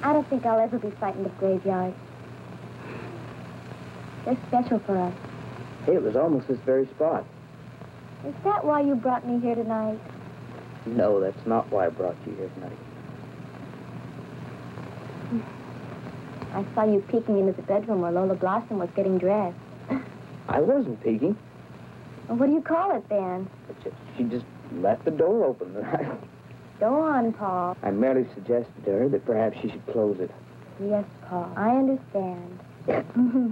I don't think I'll ever be frightened of graveyards. They're special for us. Hey, it was almost this very spot. Is that why you brought me here tonight? No, that's not why I brought you here tonight. I saw you peeking into the bedroom where Lola Blossom was getting dressed. I wasn't peeking. Well, what do you call it, then? She just left the door open. Go on, Paul. I merely suggested to her that perhaps she should close it. Yes, Paul. I understand.